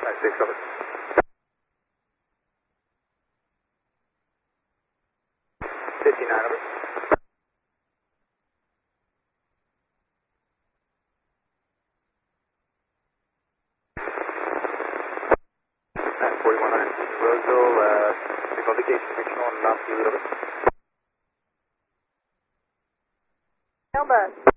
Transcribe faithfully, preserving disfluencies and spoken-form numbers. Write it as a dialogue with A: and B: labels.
A: ninety-six, over. fifty-nine, over. nine forty-one, nineteen, Roseville, uh, signal indication, reaching on last unit, over.
B: Elba.